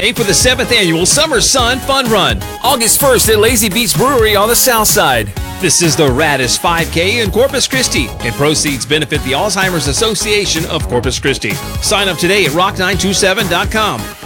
today for the 7th annual Summer Sun Fun Run. August 1st at Lazy Beach Brewery on the south side. This is the Raddest 5K in Corpus Christi, and proceeds benefit the Alzheimer's Association of Corpus Christi. Sign up today at rock927.com.